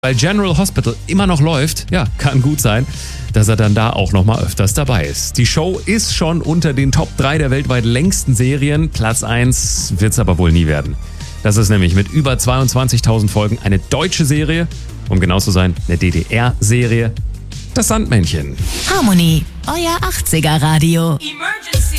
Weil General Hospital immer noch läuft, ja, kann gut sein, dass er dann da auch nochmal öfters dabei ist. Die Show ist schon unter den Top 3 der weltweit längsten Serien. Platz 1 wird es aber wohl nie werden. Das ist nämlich mit über 22.000 Folgen eine deutsche Serie, um genau zu sein, eine DDR-Serie, das Sandmännchen. Harmony, euer 80er Radio. Emergency.